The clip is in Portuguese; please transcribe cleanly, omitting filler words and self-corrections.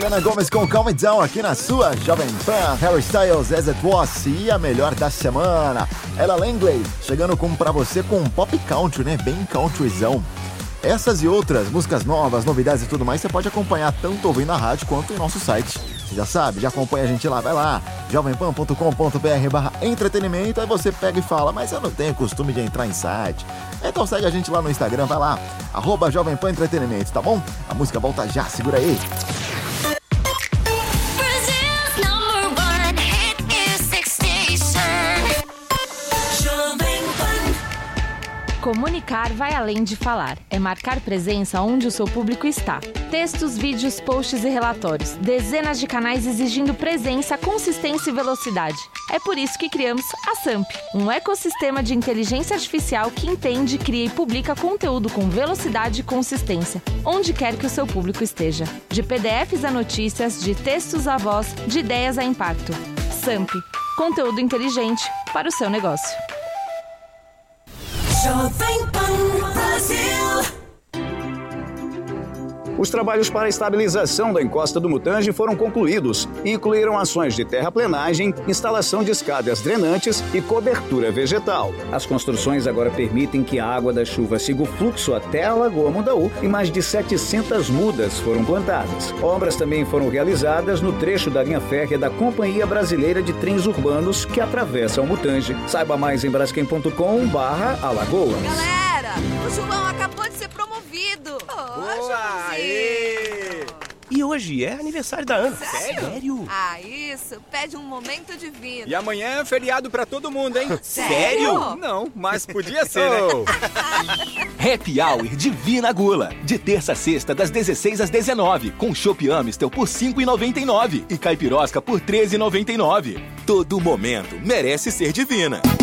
Ana Gomes com Calm It Down aqui na sua Jovem Pan. Harry Styles, As It Was e a melhor da semana. Ella Langley chegando pra você com um pop country, né? Bem countryzão. Essas e outras músicas novas, novidades e tudo mais, você pode acompanhar tanto ouvindo na rádio quanto no nosso site. Você já sabe, já acompanha a gente lá, vai lá, jovempan.com.br/entretenimento, aí você pega e fala, mas eu não tenho costume de entrar em site. Então segue a gente lá no Instagram, vai lá, @jovempanentretenimento, tá bom? A música volta já, segura aí. Comunicar vai além de falar. É marcar presença onde o seu público está. Textos, vídeos, posts e relatórios. Dezenas de canais exigindo presença, consistência e velocidade. É por isso que criamos a SAMP, um ecossistema de inteligência artificial que entende, cria e publica conteúdo com velocidade e consistência, onde quer que o seu público esteja. De PDFs a notícias, de textos a voz, de ideias a impacto. SAMP, conteúdo inteligente para o seu negócio. Jovem Pan Brasil. Os trabalhos para a estabilização da encosta do Mutange foram concluídos e incluíram ações de terraplenagem, instalação de escadas drenantes e cobertura vegetal. As construções agora permitem que a água da chuva siga o fluxo até a Lagoa Mundaú e mais de 700 mudas foram plantadas. Obras também foram realizadas no trecho da linha férrea da Companhia Brasileira de Trens Urbanos que atravessa o Mutange. Saiba mais em braskem.com/Alagoas. Galera, o João acabou de ser promovido. E hoje é aniversário da Ana. Sério? Ah, isso. Pede um momento divino. E amanhã é feriado pra todo mundo, hein? Sério? Não, mas podia ser, né? Happy Hour Divina Gula. De terça a sexta, das 16 às 19. Com Chopp Amistel por R$ 5,99. E Caipirosca por R$ 13,99. Todo momento merece ser divina.